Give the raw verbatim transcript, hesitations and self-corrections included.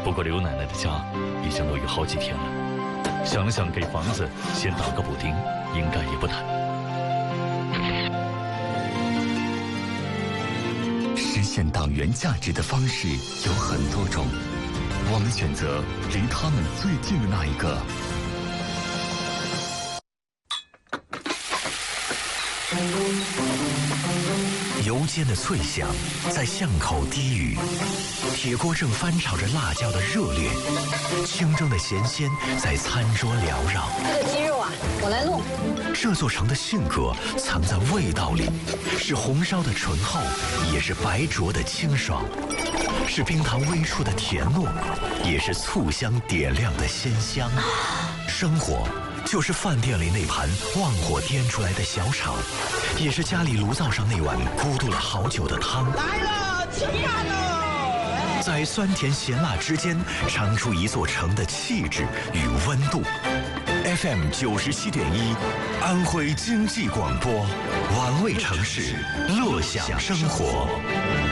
不过刘奶奶的家已经落雨好几天了，想了想给房子先打个补丁，应该也不难。 实现党员价值的方式有很多种，我们选择离他们最近的那一个。 油煎的脆响在巷口低语，铁锅正翻炒着辣椒的热烈，清蒸的咸鲜在餐桌缭绕。 这个鸡肉啊，我来弄。 这座城的性格藏在味道里，是红烧的醇厚，也是白灼的清爽，是冰糖微出的甜糯，也是醋香点亮的鲜香。生活就是饭店里那盘旺火颠出来的小炒，也是家里炉灶上那碗咕嘟了好久的汤。 来了，吃饭喽！ 在酸甜咸辣之间，尝出一座城的气质与温度。F M 九十七点一，安徽经济广播，玩味城市，乐享生活。